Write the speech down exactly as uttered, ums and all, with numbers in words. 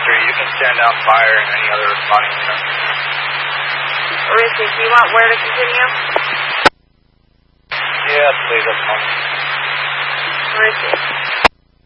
three. You can stand down fire and any other responding unit. Risky, do you want where to continue? Yeah, please, that's fine. Risky.